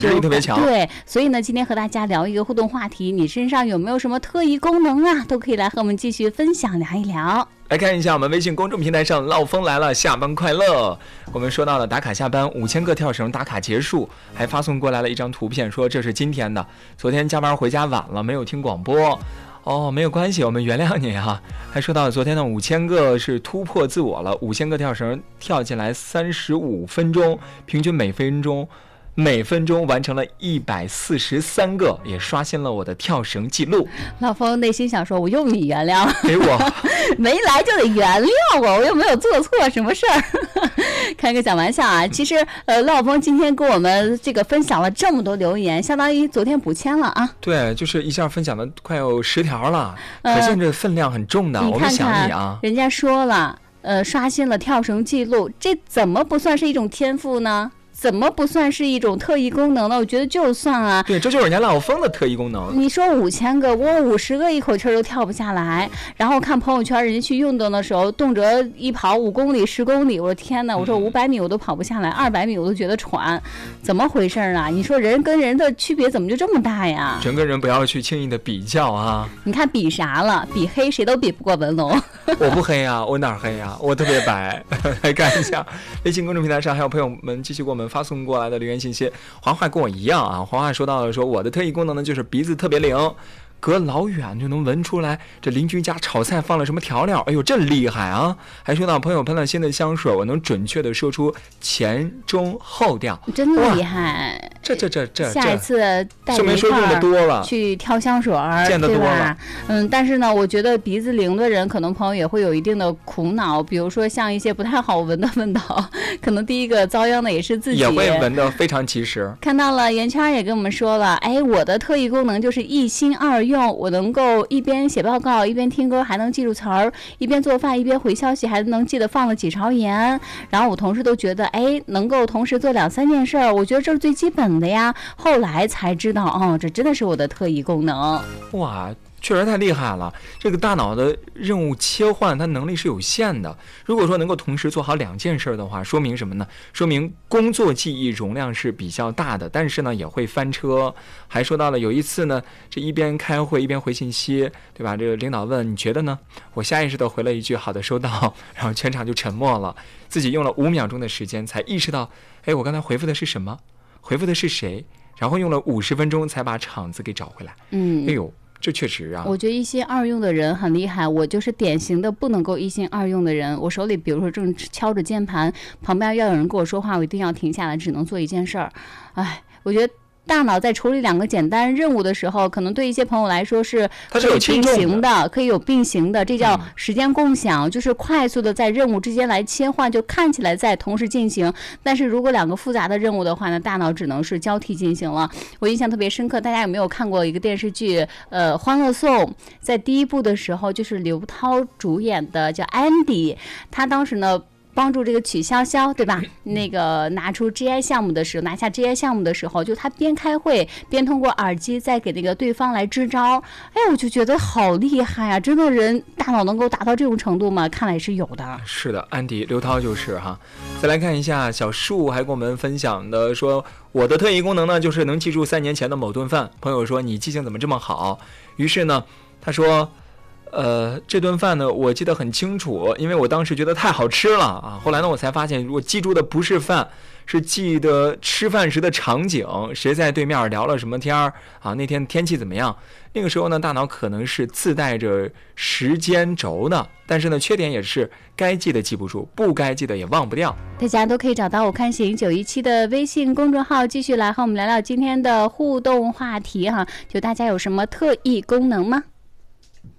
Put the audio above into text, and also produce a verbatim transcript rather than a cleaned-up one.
能力特别强。 对，所以呢，今天和大家聊一个互动话题，你身上有没有什么特异功能啊？都可以来和我们继续分享聊一聊。 来看一下我们微信公众平台上，闹风来了，下班快乐。我们说到了打卡下班，五千个跳绳打卡结束，还发送过来了一张图片，说这是今天的。昨天加班回家晚了，没有听广播。哦，没有关系，我们原谅你啊。还说到昨天的五千个是突破自我了，五千个跳绳跳进来三十五分钟，平均每分钟每分钟完成了一百四十三个，也刷新了我的跳绳记录。 老冯内心想说，我用你原谅， 给我没来就得原谅我，我又没有做错什么事儿。开个小玩笑啊，其实呃，老冯今天给我们这个分享了这么多留言，相当于昨天补签了啊。 对，就是一下分享的快有十条了，呃、可见这分量很重的。 你看看我们想你啊， 人家说了，呃，刷新了跳绳记录，这怎么不算是一种天赋呢？怎么不算是一种特异功能呢？我觉得就算啊。 对，这就是人家老风的特异功能。 你说五千个，我五十个一口气都跳不下来。然后看朋友圈，人家去运动的时候，动辄一跑五公里、十公里，我说天哪！我说五百米我都跑不下来，二百米我都觉得喘，怎么回事啊？你说人跟人的区别怎么就这么大呀？ 人跟人不要去轻易的比较啊！ 你看比啥了？比黑谁都比不过文龙。 我不黑啊，我哪黑啊？我特别白。来看一下微信公众平台上还有朋友们继续给我们发送过来的留言信息。黄华跟我一样啊，黄华说到了说我的特异功能呢就是鼻子特别灵，隔老远就能闻出来这邻居家炒菜放了什么调料，哎呦真厉害啊！还说到朋友喷了新的香水，我能准确的说出前中后调， 真厉害。 这这这这下一次带说明说用的多了， 去挑香水见得多了， 对吧？嗯，但是呢，我觉得鼻子灵的人，可能朋友也会有一定的苦恼，比如说像一些不太好闻的味道，可能第一个遭殃的也是自己， 也会闻得非常及时。 看到了，圆圈也跟我们说了，哎，我的特异功能就是一心二用，我能够一边写报告，一边听歌，还能记住词儿，一边做饭，一边回消息，还能记得放了几勺盐。然后我同事都觉得，哎，能够同时做两三件事儿，我觉得这是最基本的呀。后来才知道，哦，这真的是我的特异功能。 哇，确实太厉害了！这个大脑的任务切换，它能力是有限的。如果说能够同时做好两件事的话，说明什么呢？说明工作记忆容量是比较大的，但是呢也会翻车。还说到了有一次呢，这一边开会一边回信息，对吧？这个领导问你觉得呢？我下意识的回了一句好的收到，然后全场就沉默了。自己用了五秒钟的时间才意识到，哎，我刚才回复的是什么？回复的是谁？然后用了五十分钟才把场子给找回来。 嗯， 哎呦，这确实啊。 我觉得一心二用的人很厉害，我就是典型的不能够一心二用的人。我手里比如说正敲着键盘，旁边要有人跟我说话，我一定要停下来，只能做一件事儿。哎，我觉得大脑在处理两个简单任务的时候，可能对一些朋友来说是可以并行的，可以有并行的，这叫时间共享，嗯、就是快速的在任务之间来切换，就看起来在同时进行。但是如果两个复杂的任务的话呢，大脑只能是交替进行了。我印象特别深刻，大家有没有看过一个电视剧？呃，《欢乐颂》在第一部的时候，就是刘涛主演的，叫安迪，他当时呢。帮助这个曲筱绡，对吧？那个拿出 G I 项目的时候，拿下 G I 项目的时候，就他边开会边通过耳机再给那个对方来支招。哎，我就觉得好厉害啊！真的人大脑能够达到这种程度吗？看来是有的。 是的，安迪、刘涛就是哈。再来看一下小树还跟我们分享的说，我的特异功能呢，就是能记住三年前的某顿饭。朋友说你记性怎么这么好？于是呢，他说。呃，这顿饭呢，我记得很清楚，因为我当时觉得太好吃了啊。后来呢，我才发现，我记住的不是饭，是记得吃饭时的场景，谁在对面聊了什么天儿啊？那天天气怎么样？那个时候呢，大脑可能是自带着时间轴的，但是呢，缺点也是该记的记不住，不该记的也忘不掉。 大家都可以找到我看行九一七的微信公众号，继续来和我们聊聊今天的互动话题哈。就大家有什么特异功能吗？